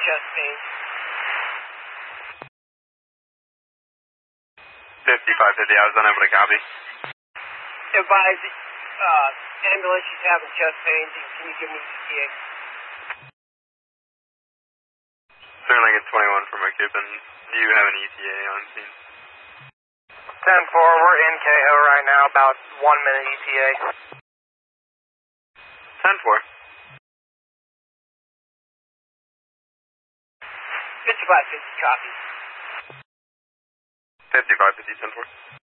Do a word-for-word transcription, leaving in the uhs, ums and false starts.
chest pain. fifty-five fifty, I was unable to copy. Advise, uh, ambulance is having chest pain. Can you give me E T A? Certainly get twenty-one from Ocupan. Do you have an E T A on scene? ten four, we're in K O right now, about one minute E T A. ten four. fifty-five fifty, copy. fifty-five fifty, ten four.